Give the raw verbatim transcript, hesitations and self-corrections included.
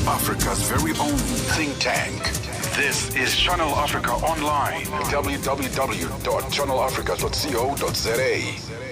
Africa's very own think tank. This is Channel Africa Online. w w w dot channel africa dot co dot za.